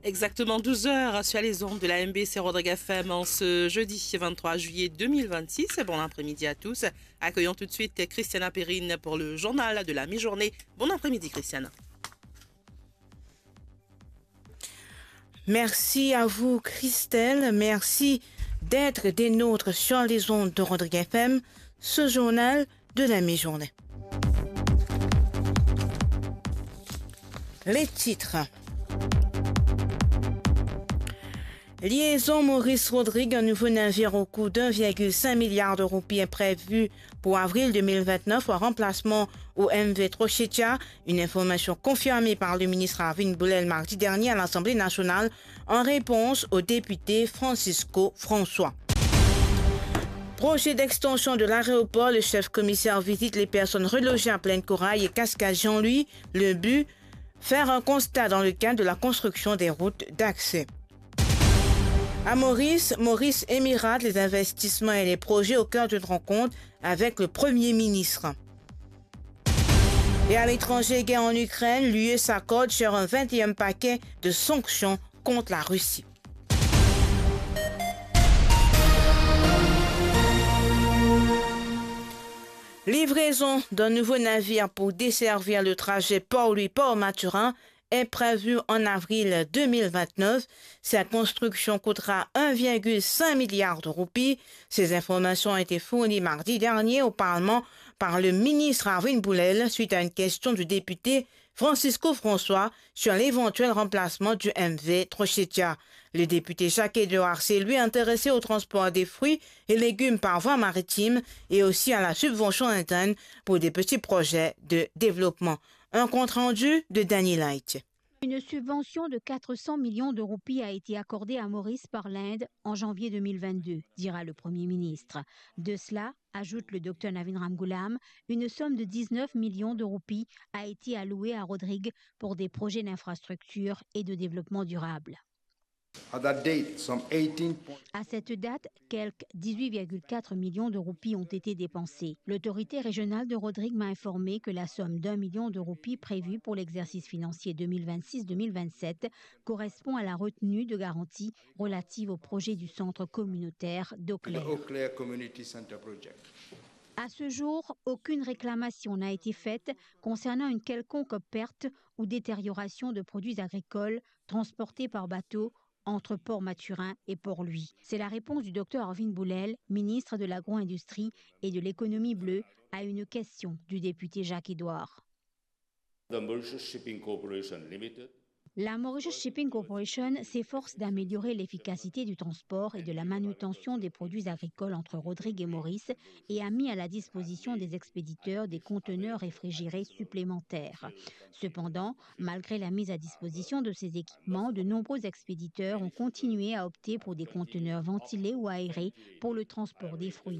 Exactement 12 heures sur les ondes de la MBC Rodrigue FM en ce jeudi 23 juillet 2026. Bon après-midi à tous. Accueillons tout de suite Christiana Perrine pour le journal de la mi-journée. Bon après-midi Christiana. Merci à vous Christelle, merci d'être des nôtres sur les ondes de Rodrigue FM, ce journal de la mi-journée. Les titres. Liaison Maurice Rodrigue, un nouveau navire au coût d'1,5 milliard de roupies est prévu pour avril 2029 en remplacement au MV Trochetia. Une information confirmée par le ministre Arvin Boulel mardi dernier à l'Assemblée nationale en réponse au député Francisco François. Projet d'extension de l'aéroport, le chef commissaire visite les personnes relogées à Plaine Corail et Cascade Jean-Louis. Le but, faire un constat dans le cadre de la construction des routes d'accès. À Maurice émirate les investissements et les projets au cœur d'une rencontre avec le Premier ministre. Et à l'étranger, guerre en Ukraine, l'UE s'accorde sur un 21e paquet de sanctions contre la Russie. Livraison d'un nouveau navire pour desservir le trajet Port-Louis-Port-Maturin est prévue en avril 2029. Sa construction coûtera 1,5 milliard de roupies. Ces informations ont été fournies mardi dernier au Parlement par le ministre Arvin Boulel suite à une question du député Francisco François sur l'éventuel remplacement du MV Trochetia. Le député Jacques-Édouard s'est lui intéressé au transport des fruits et légumes par voie maritime et aussi à la subvention interne pour des petits projets de développement. Un compte-rendu de Danny Light. Une subvention de 400 millions de roupies a été accordée à Maurice par l'Inde en janvier 2022, dira le Premier ministre. De cela, ajoute le Dr Navin Ramgoolam, une somme de 19 millions de roupies a été allouée à Rodrigue pour des projets d'infrastructure et de développement durable. À cette date, quelques 18,4 millions de roupies ont été dépensées. L'autorité régionale de Rodrigue m'a informé que la somme d'1 million de roupies prévue pour l'exercice financier 2026-2027 correspond à la retenue de garantie relative au projet du centre communautaire d'Eau Claire. À ce jour, aucune réclamation n'a été faite concernant une quelconque perte ou détérioration de produits agricoles transportés par bateau entre Port-Maturin et Port-Louis. C'est la réponse du Dr Arvin Boulel, ministre de l'Agro-Industrie et de l'Économie bleue, à une question du député Jacques-Édouard. La Mauritius Shipping Corporation s'efforce d'améliorer l'efficacité du transport et de la manutention des produits agricoles entre Rodrigue et Maurice et a mis à la disposition des expéditeurs des conteneurs réfrigérés supplémentaires. Cependant, malgré la mise à disposition de ces équipements, de nombreux expéditeurs ont continué à opter pour des conteneurs ventilés ou aérés pour le transport des fruits.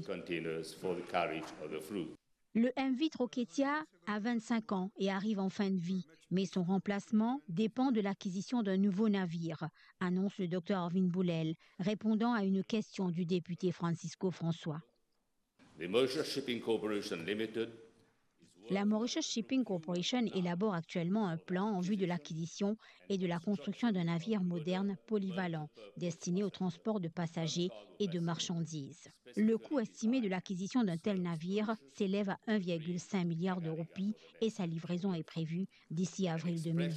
Le MV Trochetia a 25 ans et arrive en fin de vie, mais son remplacement dépend de l'acquisition d'un nouveau navire, annonce le Dr Arvin Boulel, répondant à une question du député Francisco François. La Mauritius Shipping Corporation élabore actuellement un plan en vue de l'acquisition et de la construction d'un navire moderne polyvalent destiné au transport de passagers et de marchandises. Le coût estimé de l'acquisition d'un tel navire s'élève à 1,5 milliard de roupies et sa livraison est prévue d'ici avril 2020.